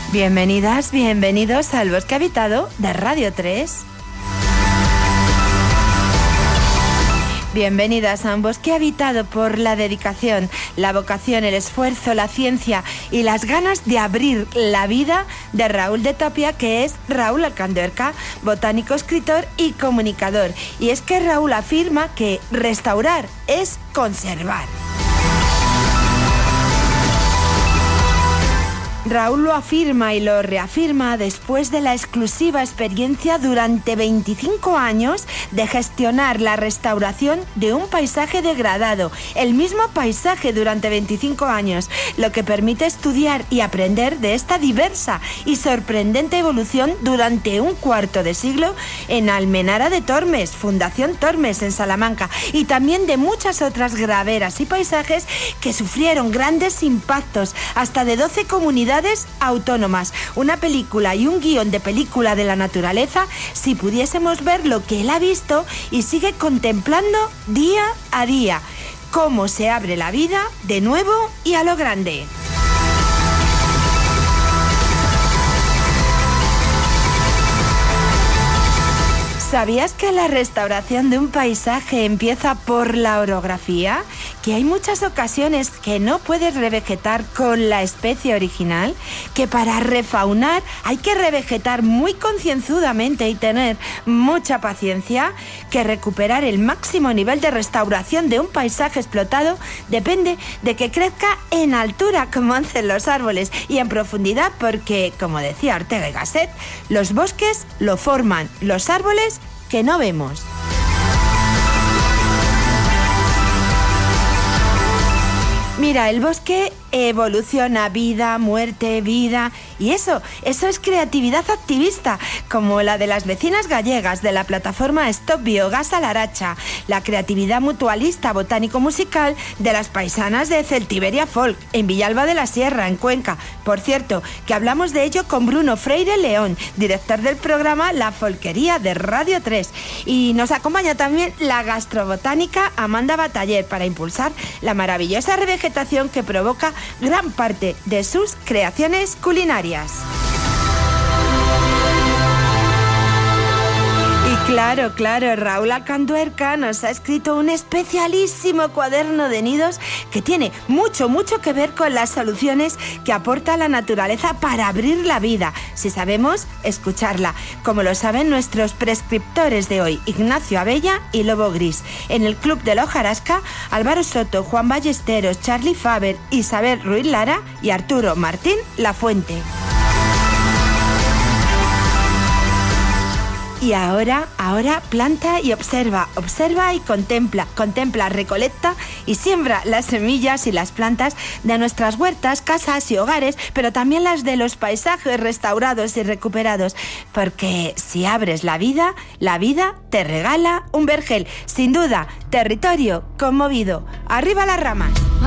Bienvenidas, bienvenidos al Bosque Habitado de Radio 3. Bienvenidas a un bosque habitado por la dedicación, la vocación, el esfuerzo, la ciencia y las ganas de abrir la vida de Raúl de Tapia, que es Raúl Alcanduerca, botánico, escritor y comunicador. Y es que Raúl afirma que restaurar es conservar. Raúl lo afirma y lo reafirma después de la exclusiva experiencia durante 25 años de gestionar la restauración de un paisaje degradado, el mismo paisaje durante 25 años, lo que permite estudiar y aprender de esta diversa y sorprendente evolución durante un cuarto de siglo en Almenara de Tormes, Fundación Tormes en Salamanca, y también de muchas otras graveras y paisajes que sufrieron grandes impactos, hasta de 12 comunidades autónomas, una película y un guión de película de la naturaleza, si pudiésemos ver lo que él ha visto y sigue contemplando día a día, cómo se abre la vida de nuevo y a lo grande. ¿Sabías que la restauración de un paisaje empieza por la orografía? Que hay muchas ocasiones que no puedes revegetar con la especie original, que para refaunar hay que revegetar muy concienzudamente y tener mucha paciencia, que recuperar el máximo nivel de restauración de un paisaje explotado depende de que crezca en altura como hacen los árboles y en profundidad porque, como decía Ortega y Gasset, los bosques lo forman los árboles que no vemos. Mira, el bosque evoluciona, vida, muerte, vida, y eso es creatividad activista, como la de las vecinas gallegas de la plataforma Stop Biogás a la Aracha, la creatividad mutualista botánico-musical de las paisanas de Celtiberia Folk, en Villalba de la Sierra, en Cuenca. Por cierto, que hablamos de ello con Bruno Freire León, director del programa La Folquería de Radio 3. Y nos acompaña también la gastrobotánica Amanda Bataller para impulsar la maravillosa revegetación que provoca gran parte de sus creaciones culinarias. Claro, Raúl Alcanduerca nos ha escrito un especialísimo cuaderno de nidos que tiene mucho que ver con las soluciones que aporta la naturaleza para abrir la vida, si sabemos escucharla, como lo saben nuestros prescriptores de hoy, Ignacio Abella y Lobo Gris. En el Club de la Hojarasca, Álvaro Soto, Juan Ballesteros, Charlie Faber, Isabel Ruiz Lara y Arturo Martín Lafuente. Y ahora planta y observa y contempla, recolecta y siembra las semillas y las plantas de nuestras huertas, casas y hogares, pero también las de los paisajes restaurados y recuperados, porque si abres la vida te regala un vergel, sin duda, territorio conmovido. ¡Arriba las ramas!